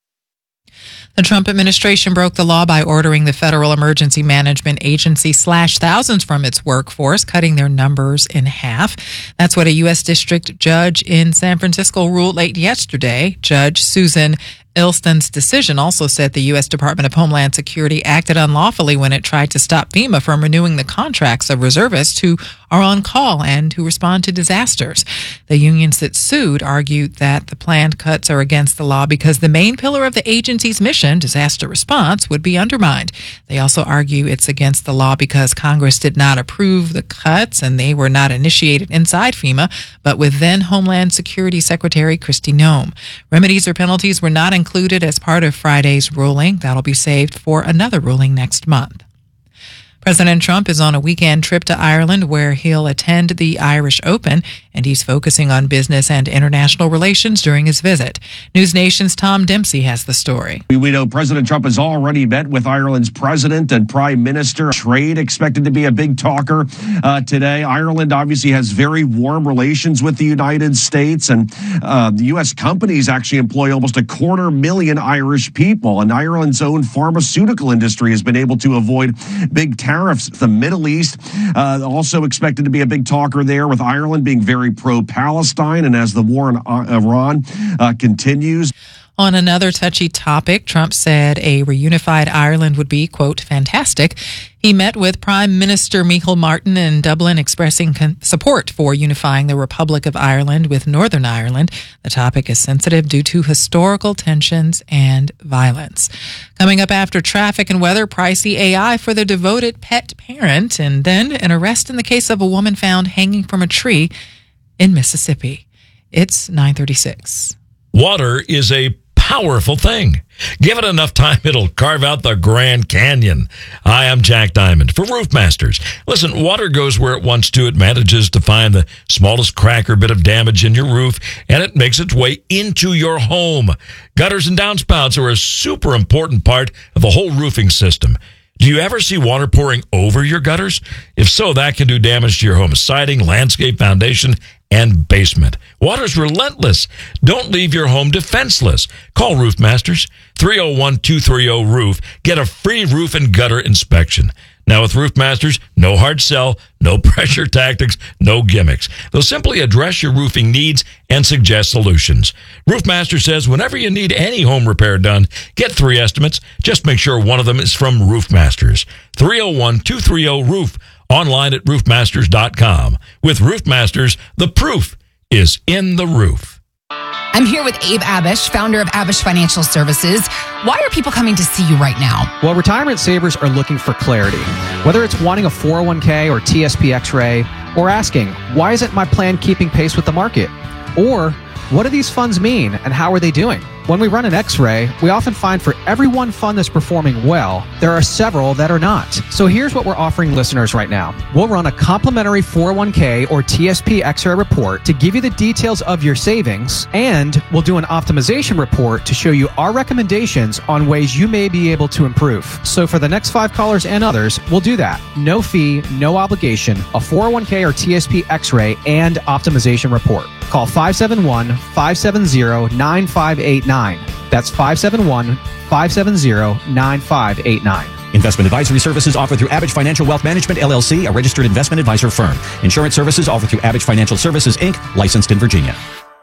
The Trump administration broke the law by ordering the Federal Emergency Management Agency slash thousands from its workforce, cutting their numbers in half. That's what a U.S. District Judge in San Francisco ruled late yesterday. Judge Susan Ilston's decision also said the U.S. Department of Homeland Security acted unlawfully when it tried to stop FEMA from renewing the contracts of reservists who are on call and who respond to disasters. The unions that sued argued that the planned cuts are against the law because the main pillar of the agency's mission, disaster response, would be undermined. They also argue it's against the law because Congress did not approve the cuts and they were not initiated inside FEMA, but with then Homeland Security Secretary Kristi Noem. Remedies or penalties were not included as part of Friday's ruling. That'll be saved for another ruling next month. President Trump is on a weekend trip to Ireland where he'll attend the Irish Open, and he's focusing on business and international relations during his visit. News Nation's Tom Dempsey has the story. We know President Trump has already met with Ireland's president and prime minister. Trade expected to be a big talker today. Ireland obviously has very warm relations with the United States, and the U.S. companies actually employ almost 250,000 Irish people, and Ireland's own pharmaceutical industry has been able to avoid big tariffs. The Middle East also expected to be a big talker there, with Ireland being very pro-Palestine, and as the war in Iran continues. On another touchy topic, Trump said a reunified Ireland would be, quote, fantastic. He met with Prime Minister Micheál Martin in Dublin, expressing support for unifying the Republic of Ireland with Northern Ireland. The topic is sensitive due to historical tensions and violence. Coming up after traffic and weather, pricey AI for the devoted pet parent, and then an arrest in the case of a woman found hanging from a tree in Mississippi. It's 9:36. Water is a powerful thing. Give it enough time, it'll carve out the Grand Canyon. Hi, I'm Jack Diamond for Roof Masters. Listen, water goes where it wants to. It manages to find the smallest crack or bit of damage in your roof, and it makes its way into your home. Gutters and downspouts are a super important part of the whole roofing system. Do you ever see water pouring over your gutters? If so, that can do damage to your home's siding, landscape, foundation, and basement. Water's relentless. Don't leave your home defenseless. Call Roof Masters, 301-230-ROOF. Get a free roof and gutter inspection. Now with Roof Masters, no hard sell, no pressure tactics, no gimmicks. They'll simply address your roofing needs and suggest solutions. Roof Masters says whenever you need any home repair done, get 3 estimates. Just make sure one of them is from Roof Masters. 301-230-ROOF. Online at roofmasters.com. With Roof Masters, the proof is in the roof. I'm here with Abe Abish, founder of Abish Financial Services. Why are people coming to see you right now? Well, retirement savers are looking for clarity. Whether it's wanting a 401k or TSP X-ray, or asking, why isn't my plan keeping pace with the market? Or, what do these funds mean and how are they doing? When we run an X-ray, we often find for every one fund that's performing well, there are several that are not. So here's what we're offering listeners right now. We'll run a complimentary 401k or TSP X-ray report to give you the details of your savings, and we'll do an optimization report to show you our recommendations on ways you may be able to improve. So for the next 5 callers and others, we'll do that. No fee, no obligation, a 401k or TSP X-ray and optimization report. Call 571-570-9589. That's 571-570-9589. Investment advisory services offered through Abish Financial Wealth Management, LLC, a registered investment advisor firm. Insurance services offered through Abish Financial Services, Inc., licensed in Virginia.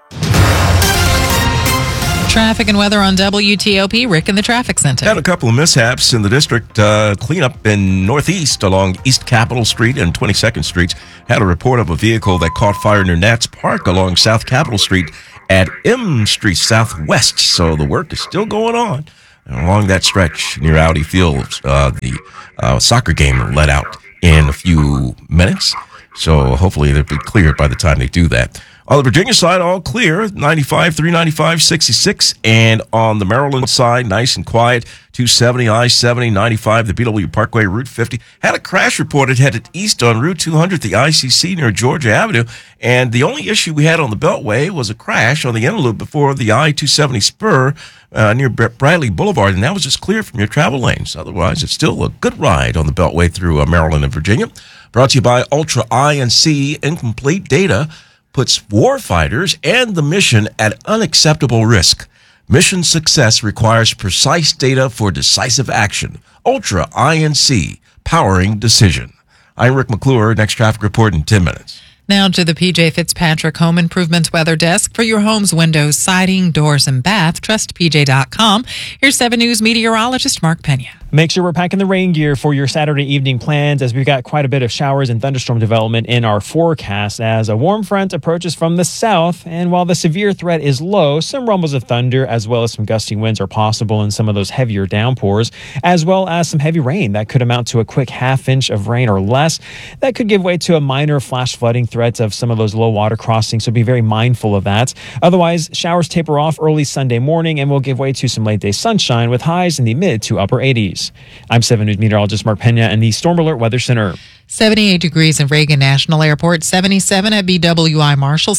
Traffic and weather on WTOP. Rick in the traffic center. Had a couple of mishaps in the district. Cleanup in Northeast along East Capitol Street and 22nd Streets. Had a report of a vehicle that caught fire near Nats Park along South Capitol Street at M Street Southwest. So the work is still going on. And along that stretch near Audi Field, the soccer game will let out in a few minutes. So hopefully they'll be cleared by the time they do that. On the Virginia side, all clear, 95, 395, 66. And on the Maryland side, nice and quiet, 270, I-70, 95, the BW Parkway, Route 50. Had a crash reported headed east on Route 200, the ICC near Georgia Avenue. And the only issue we had on the Beltway was a crash on the inner loop before the I-270 spur near Bradley Boulevard. And that was just clear from your travel lanes. Otherwise, it's still a good ride on the Beltway through Maryland and Virginia. Brought to you by Ultra I&C. Incomplete data puts warfighters and the mission at unacceptable risk. Mission success requires precise data for decisive action. Ultra I&C, powering decision. I'm Rick McClure. Next traffic report in 10 minutes. Now to the PJ Fitzpatrick Home Improvements Weather Desk. For your home's windows, siding, doors, and bath, trust PJ.com. Here's 7 News meteorologist Mark Pena. Make sure we're packing the rain gear for your Saturday evening plans, as we've got quite a bit of showers and thunderstorm development in our forecast as a warm front approaches from the south. And while the severe threat is low, some rumbles of thunder as well as some gusty winds are possible in some of those heavier downpours, as well as some heavy rain that could amount to a quick half-inch of rain or less. That could give way to a minor flash flooding threat of some of those low water crossings, so be very mindful of that. Otherwise, showers taper off early Sunday morning and will give way to some late-day sunshine with highs in the mid to upper 80s. I'm 7 News meteorologist Mark Pena in the Storm Alert Weather Center. 78 degrees at Reagan National Airport, 77 at BWI Marshall,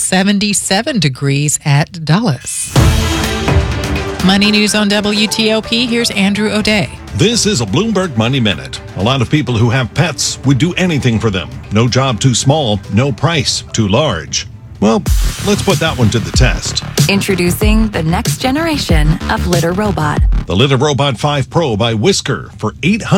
77 degrees at Dulles. Money news on WTOP. Here's Andrew O'Day. This is a Bloomberg Money Minute. A lot of people who have pets would do anything for them. No job too small, no price too large. Well, let's put that one to the test. Introducing the next generation of Litter Robot. The Litter Robot 5 Pro by Whisker for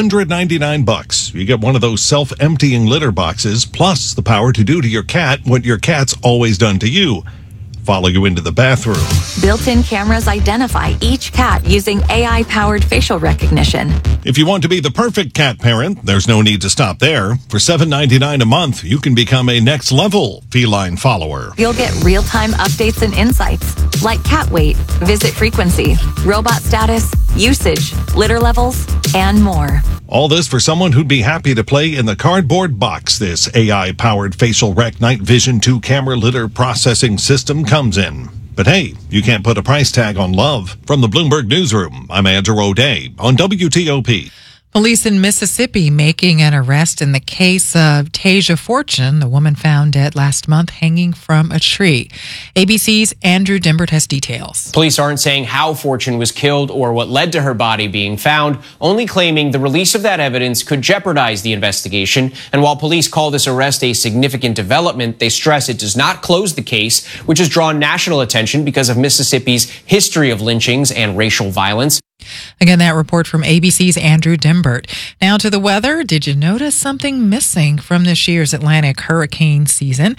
$899. You get one of those self-emptying litter boxes, plus the power to do to your cat what your cat's always done to you. Follow you into the bathroom. Built-in cameras identify each cat using AI-powered facial recognition. If you want to be the perfect cat parent, there's no need to stop there. For $7.99 a month, you can become a next-level feline follower. You'll get real-time updates and insights, like cat weight, visit frequency, robot status, usage, litter levels, and more. All this for someone who'd be happy to play in the cardboard box this AI-powered facial rec night vision 2 camera litter processing system comes in. But hey, you can't put a price tag on love. From the Bloomberg Newsroom, I'm Andrew O'Day on WTOP. Police in Mississippi making an arrest in the case of Tasia Fortune, the woman found dead last month hanging from a tree. ABC's Andrew Dimbert has details. Police aren't saying how Fortune was killed or what led to her body being found, only claiming the release of that evidence could jeopardize the investigation. And while police call this arrest a significant development, they stress it does not close the case, which has drawn national attention because of Mississippi's history of lynchings and racial violence. Again, that report from ABC's Andrew Dimbert. Now to the weather. Did you notice something missing from this year's Atlantic hurricane season?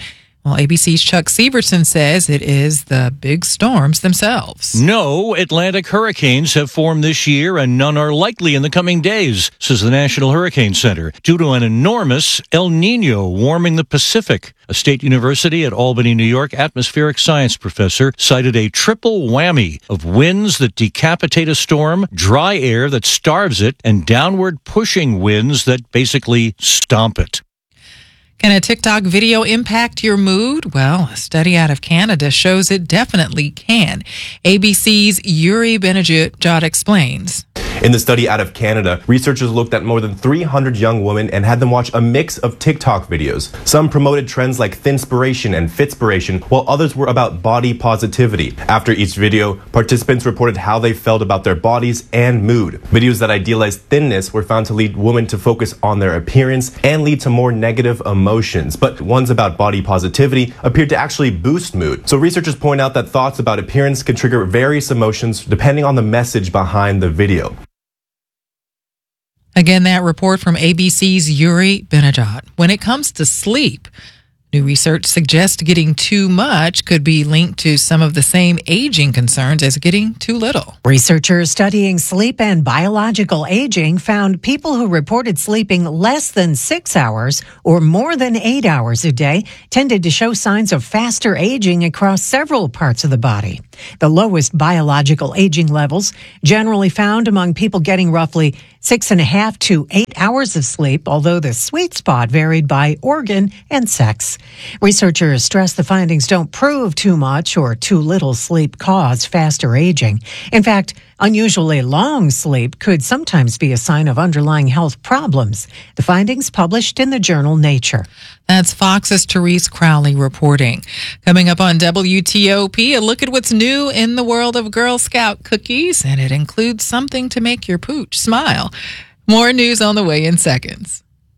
Well, ABC's Chuck Severson says it is the big storms themselves. No Atlantic hurricanes have formed this year, and none are likely in the coming days, says the National Hurricane Center, due to an enormous El Nino warming the Pacific. A State University at Albany, New York atmospheric science professor cited a triple whammy of winds that decapitate a storm, dry air that starves it, and downward pushing winds that basically stomp it. Can a TikTok video impact your mood? Well, a study out of Canada shows it definitely can. ABC's Yuri Benajot explains. In the study out of Canada, researchers looked at more than 300 young women and had them watch a mix of TikTok videos. Some promoted trends like thinspiration and fitspiration, while others were about body positivity. After each video, participants reported how they felt about their bodies and mood. Videos that idealized thinness were found to lead women to focus on their appearance and lead to more negative emotions, but ones about body positivity appeared to actually boost mood. So researchers point out that thoughts about appearance can trigger various emotions depending on the message behind the video. Again, that report from ABC's Yuri Benajot. When it comes to sleep, new research suggests getting too much could be linked to some of the same aging concerns as getting too little. Researchers studying sleep and biological aging found people who reported sleeping less than 6 hours or more than 8 hours a day tended to show signs of faster aging across several parts of the body. The lowest biological aging levels generally found among people getting roughly 6.5 to 8 hours of sleep, although the sweet spot varied by organ and sex. Researchers stress the findings don't prove too much or too little sleep cause faster aging. In fact, unusually long sleep could sometimes be a sign of underlying health problems. The findings published in the journal Nature. That's Fox's Therese Crowley reporting. Coming up on WTOP, a look at what's new in the world of Girl Scout cookies, and it includes something to make your pooch smile. More news on the way in seconds.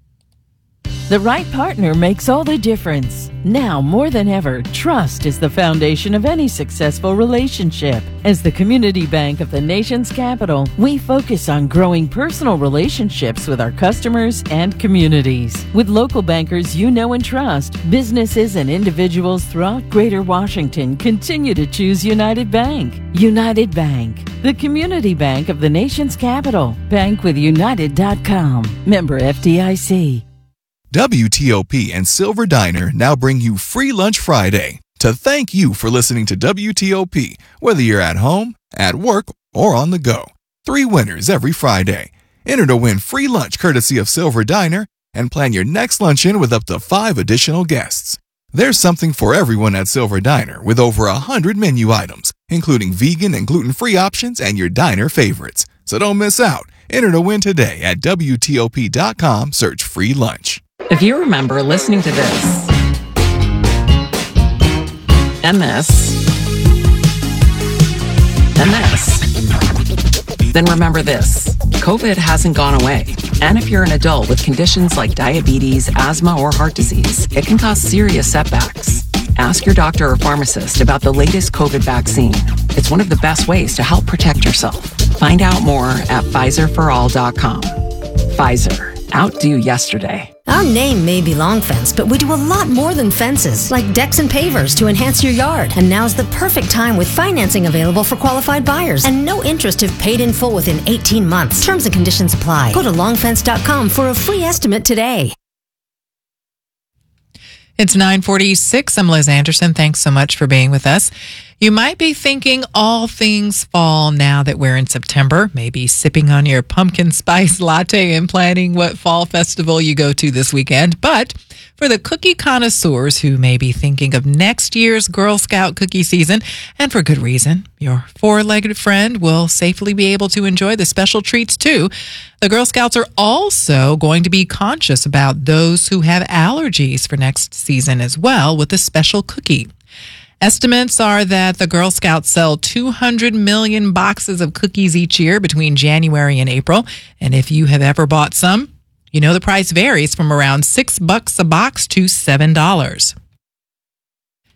The right partner makes all the difference. Now more than ever, trust is the foundation of any successful relationship. As the community bank of the nation's capital, we focus on growing personal relationships with our customers and communities. With local bankers you know and trust, businesses and individuals throughout Greater Washington continue to choose United Bank. United Bank, the community bank of the nation's capital. Bankwithunited.com. Member FDIC. WTOP and Silver Diner now bring you Free Lunch Friday to thank you for listening to WTOP, whether you're at home, at work, or on the go. 3 winners every Friday. Enter to win free lunch courtesy of Silver Diner and plan your next luncheon with up to 5 additional guests. There's something for everyone at Silver Diner with over 100 menu items, including vegan and gluten-free options and your diner favorites. So don't miss out. Enter to win today at WTOP.com. Search free lunch. If you remember listening to this, and this, and this, then remember this. COVID hasn't gone away. And if you're an adult with conditions like diabetes, asthma, or heart disease, it can cause serious setbacks. Ask your doctor or pharmacist about the latest COVID vaccine. It's one of the best ways to help protect yourself. Find out more at PfizerForAll.com. Pfizer. Outdo yesterday. Our name may be Long Fence, but we do a lot more than fences, like decks and pavers to enhance your yard. And now's the perfect time with financing available for qualified buyers and no interest if paid in full within 18 months. Terms and conditions apply. Go to longfence.com for a free estimate today. It's 9:46. I'm Liz Anderson. Thanks so much for being with us. You might be thinking all things fall now that we're in September, maybe sipping on your pumpkin spice latte and planning what fall festival you go to this weekend. But for the cookie connoisseurs who may be thinking of next year's Girl Scout cookie season, and for good reason, your four-legged friend will safely be able to enjoy the special treats too. The Girl Scouts are also going to be conscious about those who have allergies for next season as well with a special cookie. Estimates are that the Girl Scouts sell 200 million boxes of cookies each year between January and April. And if you have ever bought some, you know the price varies from around $6 a box to $7.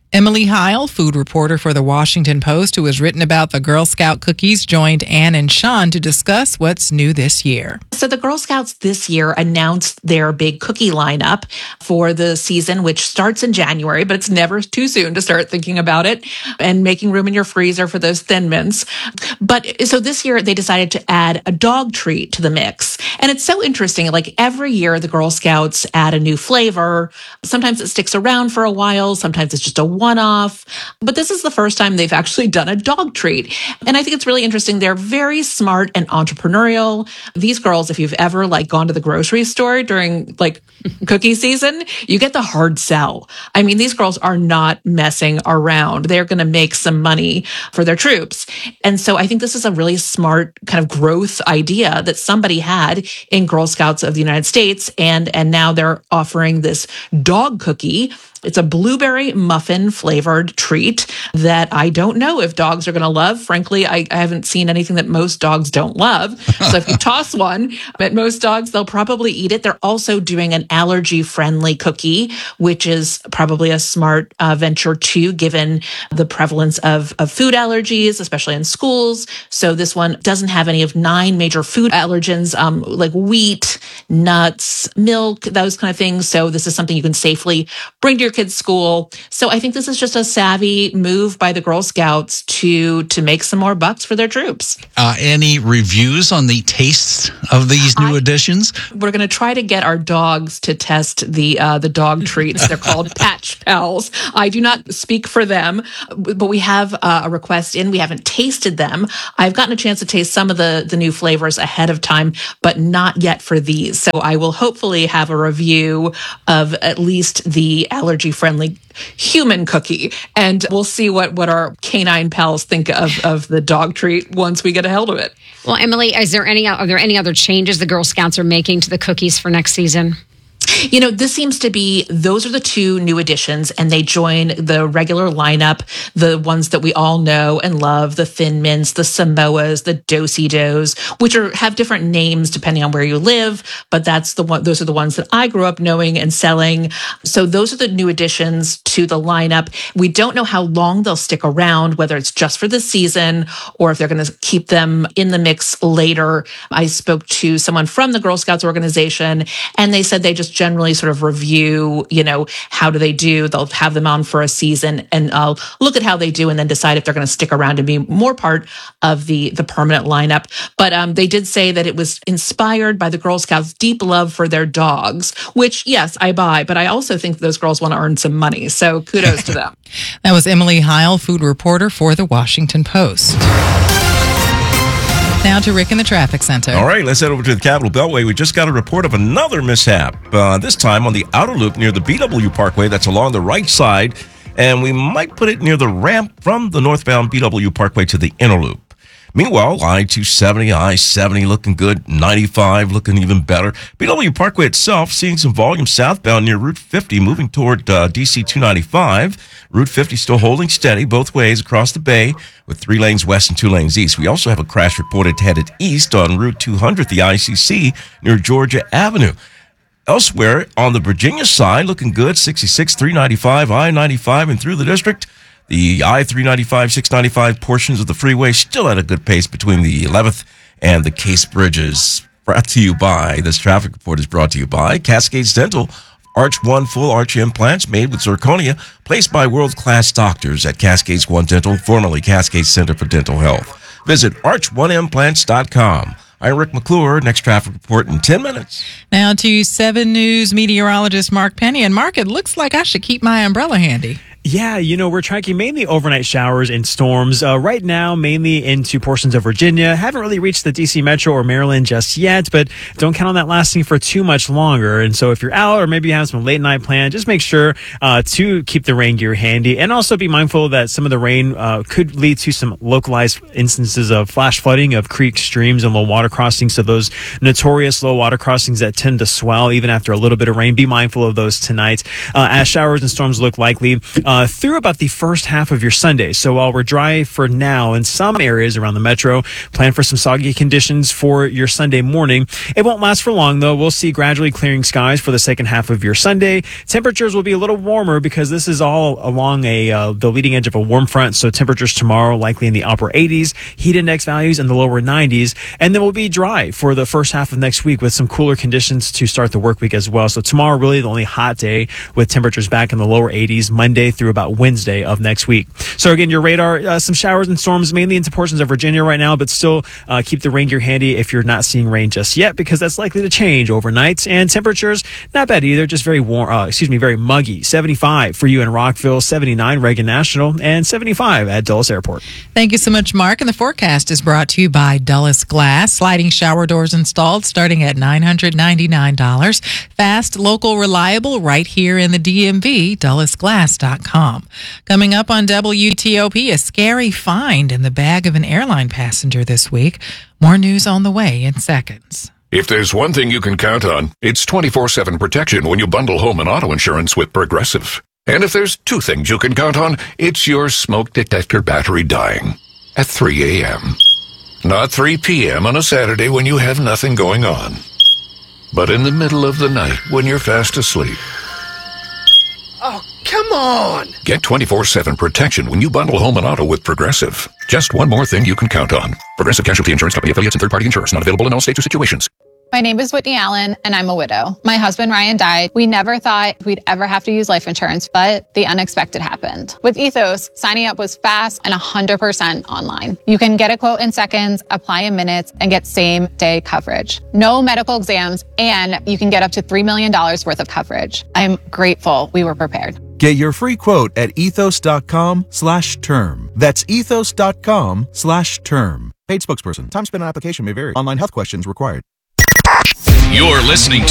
Emily Heil, food reporter for the Washington Post, who has written about the Girl Scout cookies, joined Ann and Sean to discuss what's new this year. So the Girl Scouts this year announced their big cookie lineup for the season, which starts in January, but it's never too soon to start thinking about it and making room in your freezer for those Thin Mints. But so this year they decided to add a dog treat to the mix. And it's so interesting. Like every year the Girl Scouts add a new flavor. Sometimes it sticks around for a while. Sometimes it's just a one-off, but this is the first time they've actually done a dog treat. And I think it's really interesting. They're very smart and entrepreneurial. These girls, if you've ever gone to the grocery store during cookie season, you get the hard sell. I mean, these girls are not messing around. They're going to make some money for their troops. And so I think this is a really smart kind of growth idea that somebody had in Girl Scouts of the United States. And now they're offering this dog cookie. It's a blueberry muffin flavored treat that I don't know if dogs are going to love. Frankly, I haven't seen anything that most dogs don't love. So if you toss one at most dogs, they'll probably eat it. They're also doing an allergy-friendly cookie, which is probably a smart venture too, given the prevalence of food allergies, especially in schools. So this one doesn't have any of 9 major food allergens, like wheat, nuts, milk, those kind of things. So this is something you can safely bring to your kids' school. So I think this is just a savvy move by the Girl Scouts to make some more bucks for their troops. Any reviews on the tastes of these new additions? We're going to try to get our dogs to test the dog treats. They're called Patch Pals. I do not speak for them, but we have a request in. We haven't tasted them. I've gotten a chance to taste some of the new flavors ahead of time, but not yet for these. So I will hopefully have a review of at least the allergy-friendly human cookie, and we'll see what our canine pals think of the dog treat once we get a hold of it. Well, Emily, are there any other changes the Girl Scouts are making to the cookies for next season? You know, this seems to be, those are the 2 new additions, and they join the regular lineup, the ones that we all know and love, the Thin Mints, the Samoas, the Do-si-dos, which have different names depending on where you live, but those are the ones that I grew up knowing and selling. So those are the new additions to the lineup. We don't know how long they'll stick around, whether it's just for the season or if they're going to keep them in the mix later. I spoke to someone from the Girl Scouts organization, and they said they just generally sort of review, how do they do? They'll have them on for a season and I'll look at how they do and then decide if they're going to stick around and be more part of the permanent lineup. But they did say that it was inspired by the Girl Scouts' deep love for their dogs, which, yes, I buy, but I also think those girls want to earn some money. So kudos to them. That was Emily Heil, food reporter for the Washington Post. Now to Rick in the traffic center. All right, let's head over to the Capitol Beltway. We just got a report of another mishap, this time on the outer loop near the BW Parkway. That's along the right side, and we might put it near the ramp from the northbound BW Parkway to the inner loop. Meanwhile, I-270, I-70 looking good, 95 looking even better. BW Parkway itself seeing some volume southbound near Route 50 moving toward DC 295. Route 50 still holding steady both ways across the bay with 3 lanes west and 2 lanes east. We also have a crash reported headed east on Route 200, the ICC, near Georgia Avenue. Elsewhere, on the Virginia side, looking good, 66, 395, I-95 and through the district. The I-395, 695 portions of the freeway still at a good pace between the 11th and the Case Bridges. This traffic report is brought to you by Cascades Dental. Arch One full arch implants made with zirconia, placed by world-class doctors at Cascades One Dental, formerly Cascades Center for Dental Health. Visit arch1implants.com. I'm Rick McClure. Next traffic report in 10 minutes. Now to 7 News meteorologist Mark Penny. And Mark, it looks like I should keep my umbrella handy. Yeah, we're tracking mainly overnight showers and storms right now, mainly into portions of Virginia. Haven't really reached the D.C. Metro or Maryland just yet, but don't count on that lasting for too much longer. And so if you're out or maybe you have some late night plan, just make sure to keep the rain gear handy and also be mindful that some of the rain could lead to some localized instances of flash flooding of creeks, streams, and low water crossings. So those notorious low water crossings that tend to swell even after a little bit of rain, be mindful of those tonight as showers and storms look likely. through about the first half of your Sunday. So while we're dry for now in some areas around the metro, plan for some soggy conditions for your Sunday morning. It won't last for long, though. We'll see gradually clearing skies for the second half of your Sunday. Temperatures will be a little warmer because this is all along the leading edge of a warm front. So temperatures tomorrow likely in the upper 80s, heat index values in the lower 90s, and then we'll be dry for the first half of next week with some cooler conditions to start the work week as well. So tomorrow really the only hot day with temperatures back in the lower 80s Monday through about Wednesday of next week. So again, your radar, some showers and storms mainly into portions of Virginia right now, but still keep the rain gear handy if you're not seeing rain just yet, because that's likely to change overnight. And temperatures not bad either, just very warm, very muggy. 75 for you in Rockville, 79 Reagan National, and 75 at Dulles Airport. Thank you so much, Mark. And the forecast is brought to you by Dulles Glass. Sliding shower doors installed starting at $999. Fast, local, reliable, right here in the DMV, DullesGlass.com. Coming up on WTOP, a scary find in the bag of an airline passenger this week. More news on the way in seconds. If there's one thing you can count on, it's 24/7 protection when you bundle home and auto insurance with Progressive. And if there's two things you can count on, it's your smoke detector battery dying at 3 a.m. Not 3 p.m. on a Saturday when you have nothing going on, but in the middle of the night when you're fast asleep. Oh, come on! Get 24/7 protection when you bundle home and auto with Progressive. Just one more thing you can count on. Progressive Casualty Insurance Company affiliates and third-party insurers. Not available in all states or situations. My name is Whitney Allen, and I'm a widow. My husband, Ryan, died. We never thought we'd ever have to use life insurance, but the unexpected happened. With Ethos, signing up was fast and 100% online. You can get a quote in seconds, apply in minutes, and get same-day coverage. No medical exams, and you can get up to $3 million worth of coverage. I'm grateful we were prepared. Get your free quote at ethos.com/term. That's ethos.com/term. Paid spokesperson. Time spent on application may vary. Online health questions required. You're listening